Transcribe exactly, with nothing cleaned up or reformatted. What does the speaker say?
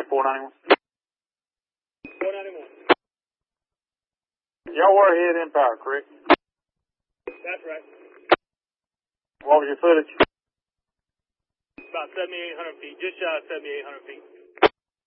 at four ninety-one. four ninety-one. Y'all were ahead in power, correct? That's right. What was your footage? About seventy-eight hundred feet, just shy of seventy-eight hundred feet.